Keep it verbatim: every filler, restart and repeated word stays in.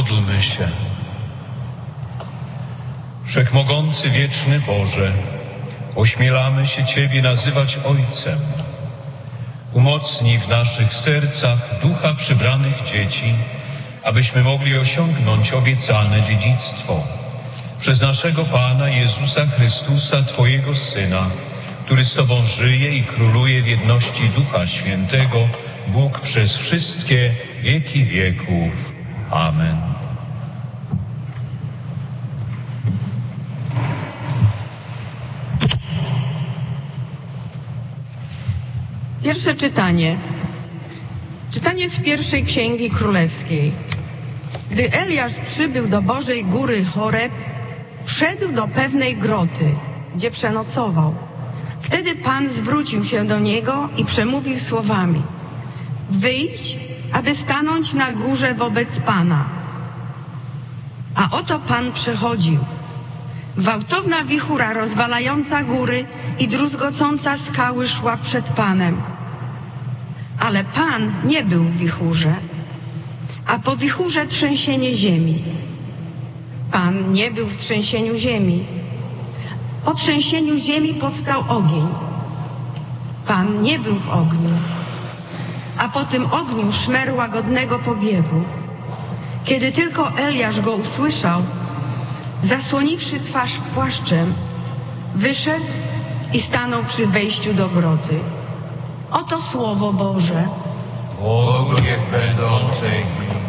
Módlmy się. Wszechmogący, wieczny Boże, ośmielamy się Ciebie nazywać Ojcem. Umocnij w naszych sercach ducha przybranych dzieci, abyśmy mogli osiągnąć obiecane dziedzictwo. Przez naszego Pana Jezusa Chrystusa, Twojego Syna, który z Tobą żyje i króluje w jedności Ducha Świętego, Bóg przez wszystkie wieki wieków. Amen. Pierwsze czytanie. Czytanie z pierwszej Księgi Królewskiej. Gdy Eliasz przybył do Bożej Góry Choreb, wszedł do pewnej groty, gdzie przenocował. Wtedy Pan zwrócił się do niego i przemówił słowami: wyjdź, aby stanąć na górze wobec Pana. A oto Pan przechodził. Gwałtowna wichura rozwalająca góry i druzgocąca skały szła przed Panem. Ale Pan nie był w wichurze, a po wichurze trzęsienie ziemi. Pan nie był w trzęsieniu ziemi. Po trzęsieniu ziemi powstał ogień. Pan nie był w ogniu, a po tym ogniu szmer łagodnego powiewu. Kiedy tylko Eliasz go usłyszał, zasłoniwszy twarz płaszczem, wyszedł i stanął przy wejściu do groty. Oto Słowo Boże. Bogu niech będą dzięki.